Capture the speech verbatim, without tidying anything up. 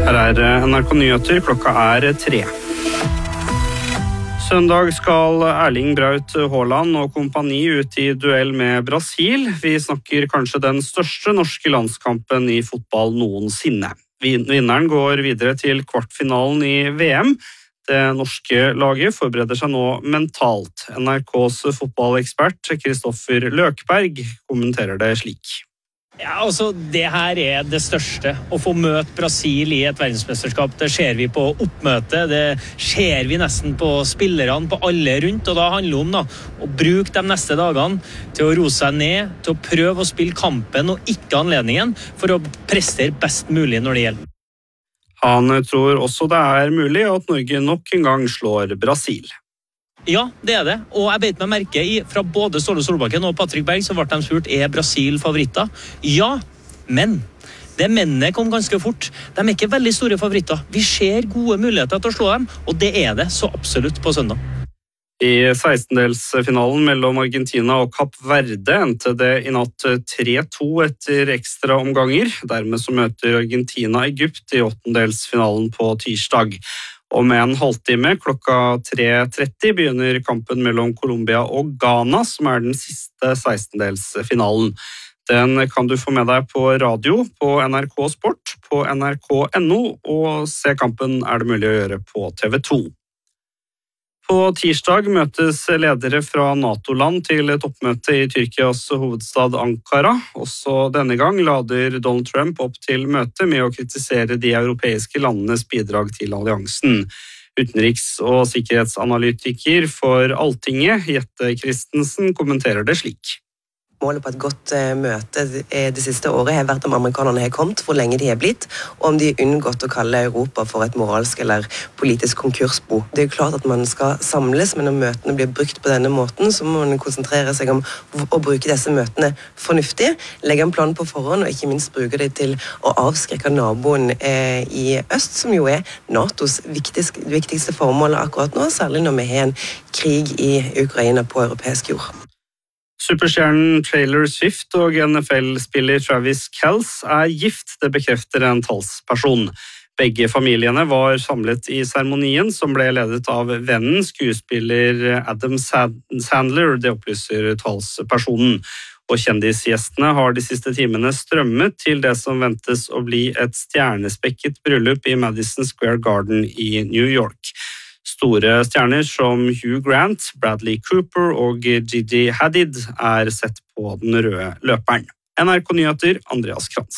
Her er N R K Nyheter, klokka er tre. Søndag skal Erling Braut Haaland og kompani ut i duell med Brasil. Vi snakker kanskje den største norske landskampen i fotball noensinne. Vinneren går videre til kvartfinalen i V M. Det norske laget forbereder seg nå mentalt. N R K's fotballekspert Kristoffer Løkberg kommenterer det slik. Ja, altså det her er det største. Å få møte Brasil i et verdensmesterskap, det ser vi på oppmøte, det ser vi nesten på spillerne, på alle rundt, og da handler det om da, å bruke de neste dagene til å roe seg ned, til å prøve å spille kampen og ikke anledningen for å prestere best mulig når det gjelder. Han tror også det er mulig at Norge nok en gang slår Brasil. Ja, det er det, og jeg beit meg merke i fra både Ståle Solbakken og Patrick Berg så ble de spurt, er Brasil favoritter? Ja, men det mennene kom ganske fort. De er ikke veldig store favoritter. Vi ser gode muligheter til å slå dem, og det er det så absolutt på søndag. I sekstendelsfinalen mellom Argentina og Kapp Verde endte det i natt tre to etter ekstra omganger. Dermed så møter Argentina Egypt i åttendelsfinalen på tirsdag. Om en halvtime klokka tre tretti begynner kampen mellom Colombia og Ghana, som er den siste sekstendelsfinalen. Den kan du få med deg på radio, på N R K Sport, på N R K punktum N O, og se kampen er det mulig å gjøre på T V to. På tirsdag møtes ledere fra NATO-land til toppmøte i Tyrkias hovedstad Ankara. Også denne gang lader Donald Trump opp til møte med å kritisere de europeiske landenes bidrag til alliansen. Utenriks- og sikkerhetsanalytiker for Altinget, Jette Christensen, kommenterer det slik. Målet på et godt uh, møte det siste året har vært om amerikanerne har kommet, hvor lenge de har blitt, og om de har unngått å kalle Europa for et moralsk eller politisk konkursbo. Det er jo klart at man skal samles, men når møtene blir brukt på denne måten, så må man konsentrere seg om å bruke disse møtene fornuftig, legge en plan på forhånd, og ikke minst bruke det til å avskrekke naboen eh, i øst, som jo er NATOs viktigste, viktigste formål akkurat nå, særlig når vi har en krig i Ukraina på europeisk jord. Superstjernen Taylor Swift og N F L-spiller Travis Kelce er gift, det bekrefter en talsperson. Begge familiene var samlet i seremonien, som ble ledet av vennen, skuespiller Adam Sandler, det opplyser talspersonen. Og kjendisgjestene har de siste timene strømmet til det som ventes å bli et stjernespekket bryllup i Madison Square Garden i New York. Store stjerner som Hugh Grant, Bradley Cooper og Gigi Hadid er sett på den røde løperen. N R K Nyheter, Andreas Krantz.